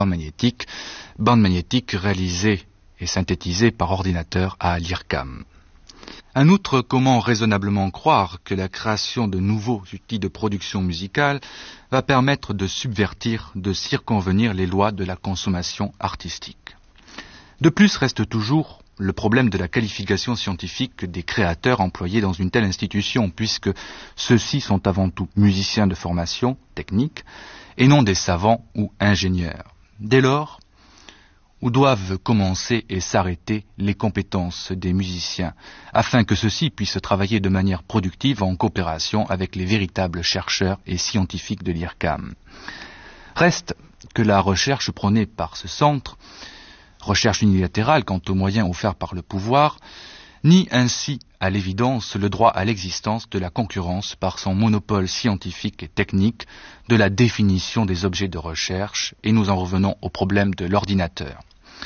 bande magnétique réalisée et synthétisée par ordinateur à l'IRCAM. En outre, comment raisonnablement croire que la création de nouveaux outils de production musicale va permettre de subvertir, de circonvenir les lois de la consommation artistique? De plus, reste toujours le problème de la qualification scientifique des créateurs employés dans une telle institution, puisque ceux-ci sont avant tout musiciens de formation technique et non des savants ou ingénieurs. Dès lors, où doivent commencer et s'arrêter les compétences des musiciens, afin que ceux-ci puissent travailler de manière productive en coopération avec les véritables chercheurs et scientifiques de l'IRCAM. Reste que la recherche prônée par ce centre, recherche unilatérale quant aux moyens offerts par le pouvoir, nie ainsi à l'évidence le droit à l'existence de la concurrence par son monopole scientifique et technique de la définition des objets de recherche, et nous en revenons au problème de l'ordinateur.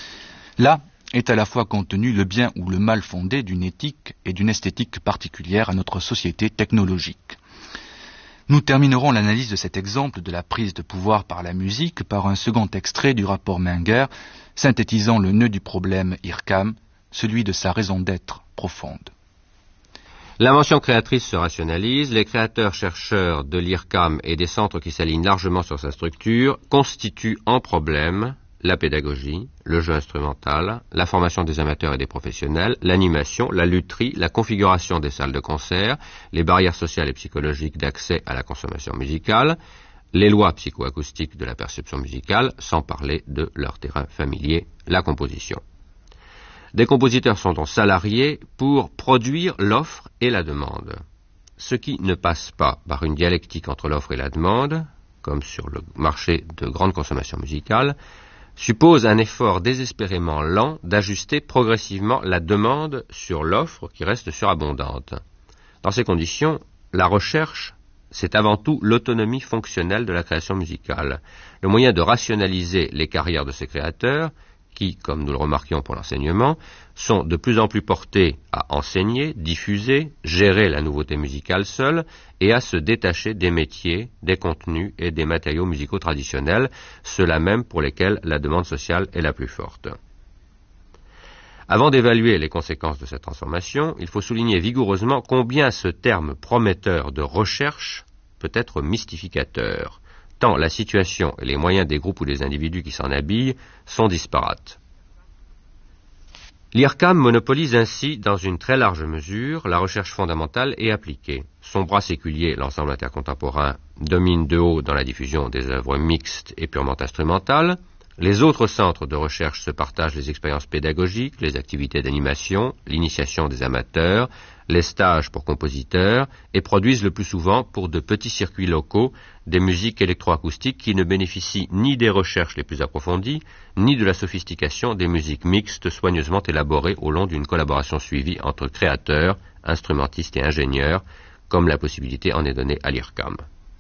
Là est à la fois contenu le bien ou le mal fondé d'une éthique et d'une esthétique particulière à notre société technologique. Nous terminerons l'analyse de cet exemple de la prise de pouvoir par la musique par un second extrait du rapport Menger, synthétisant le nœud du problème IRCAM, celui de sa raison d'être profonde. L'invention créatrice se rationalise, les créateurs-chercheurs de l'IRCAM et des centres qui s'alignent largement sur sa structure constituent en problème la pédagogie, le jeu instrumental, la formation des amateurs et des professionnels, l'animation, la lutherie, la configuration des salles de concert, les barrières sociales et psychologiques d'accès à la consommation musicale, les lois psychoacoustiques de la perception musicale, sans parler de leur terrain familier, la composition. Des compositeurs sont donc salariés pour produire l'offre et la demande. Ce qui ne passe pas par une dialectique entre l'offre et la demande, comme sur le marché de grande consommation musicale, suppose un effort désespérément lent d'ajuster progressivement la demande sur l'offre qui reste surabondante. Dans ces conditions, la recherche, c'est avant tout l'autonomie fonctionnelle de la création musicale, le moyen de rationaliser les carrières de ces créateurs, qui, comme nous le remarquions pour l'enseignement, sont de plus en plus portés à enseigner, diffuser, gérer la nouveauté musicale seule et à se détacher des métiers, des contenus et des matériaux musicaux traditionnels, ceux-là même pour lesquels la demande sociale est la plus forte. Avant d'évaluer les conséquences de cette transformation, il faut souligner vigoureusement combien ce terme prometteur de recherche peut être mystificateur, tant la situation et les moyens des groupes ou des individus qui s'en habillent sont disparates. L'IRCAM monopolise ainsi, dans une très large mesure, la recherche fondamentale et appliquée. Son bras séculier, l'ensemble intercontemporain, domine de haut dans la diffusion des œuvres mixtes et purement instrumentales. Les autres centres de recherche se partagent les expériences pédagogiques, les activités d'animation, l'initiation des amateurs, les stages pour compositeurs et produisent le plus souvent, pour de petits circuits locaux, des musiques électroacoustiques qui ne bénéficient ni des recherches les plus approfondies, ni de la sophistication des musiques mixtes soigneusement élaborées au long d'une collaboration suivie entre créateurs, instrumentistes et ingénieurs, comme la possibilité en est donnée à l'IRCAM.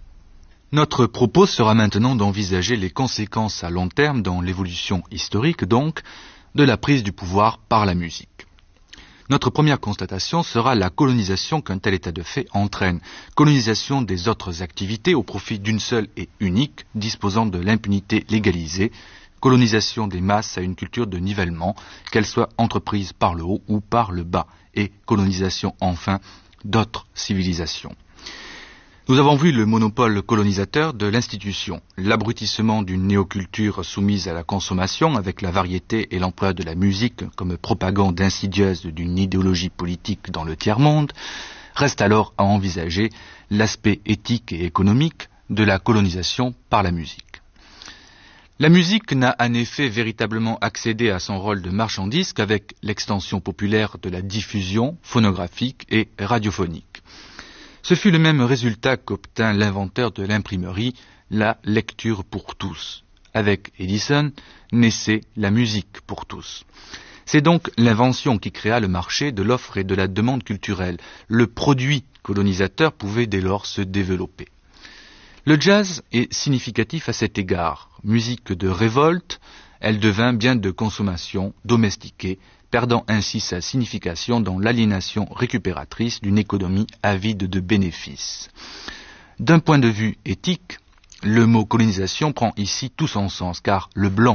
Notre propos sera maintenant d'envisager les conséquences à long terme dans l'évolution historique, donc, de la prise du pouvoir par la musique. Notre première constatation sera la colonisation qu'un tel état de fait entraîne. Colonisation des autres activités au profit d'une seule et unique, disposant de l'impunité légalisée. Colonisation des masses à une culture de nivellement, qu'elle soit entreprise par le haut ou par le bas. Et colonisation, enfin, d'autres civilisations. Nous avons vu le monopole colonisateur de l'institution, l'abrutissement d'une néoculture soumise à la consommation avec la variété et l'emploi de la musique comme propagande insidieuse d'une idéologie politique dans le tiers-monde. Reste alors à envisager l'aspect éthique et économique de la colonisation par la musique. La musique n'a en effet véritablement accédé à son rôle de marchandise qu'avec l'extension populaire de la diffusion phonographique et radiophonique. Ce fut le même résultat qu'obtint l'inventeur de l'imprimerie, la lecture pour tous. Avec Edison, naissait la musique pour tous. C'est donc l'invention qui créa le marché de l'offre et de la demande culturelle. Le produit colonisateur pouvait dès lors se développer. Le jazz est significatif à cet égard. Musique de révolte, elle devint bien de consommation, domestiquée, perdant ainsi sa signification dans l'aliénation récupératrice d'une économie avide de bénéfices. D'un point de vue éthique, Le mot colonisation prend ici tout son sens, car le blanc